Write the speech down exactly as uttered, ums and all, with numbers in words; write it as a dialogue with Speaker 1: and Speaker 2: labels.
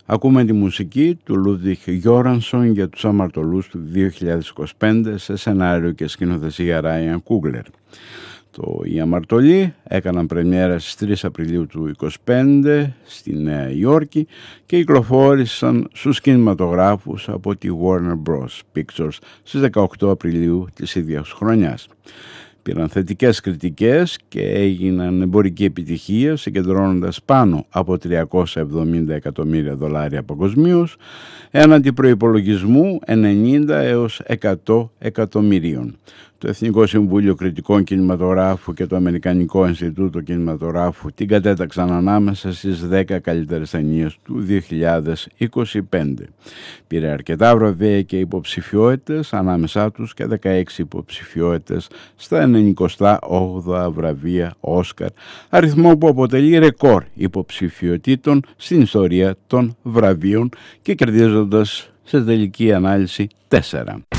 Speaker 1: Ακούμε τη μουσική του Λούντβιχ Γιόρανσον για τους αμαρτωλούς του δύο χιλιάδες είκοσι πέντε σε σενάριο και σκηνοθεσία Ράιαν Κούγκλερ. Το «Οι Αμαρτωλοί» έκαναν πρεμιέρα στις τρεις Απριλίου του είκοσι πέντε στη Νέα Υόρκη και κυκλοφόρησαν στους κινηματογράφους από τη Warner Bros. Pictures στις δεκαοκτώ Απριλίου της ίδιας χρονιάς. Πήραν θετικές κριτικές και έγιναν εμπορική επιτυχία, συγκεντρώνοντας πάνω από τριακόσια εβδομήντα εκατομμύρια δολάρια παγκοσμίως, έναντι προϋπολογισμού ενενήντα έως εκατό εκατομμυρίων. Το Εθνικό Συμβούλιο Κριτικών Κινηματογράφου και το Αμερικανικό Ινστιτούτο Κινηματογράφου την κατέταξαν ανάμεσα στις δέκα καλύτερες ταινίες του δύο χιλιάδες είκοσι πέντε. Πήρε αρκετά βραβεία και υποψηφιότητες, ανάμεσά τους και δεκαέξι υποψηφιότητες στα ενενηκοστά όγδοα βραβεία Όσκαρ, αριθμό που αποτελεί ρεκόρ υποψηφιότητων στην ιστορία των βραβείων και κερδίζοντας σε τελική ανάλυση τέσσερα.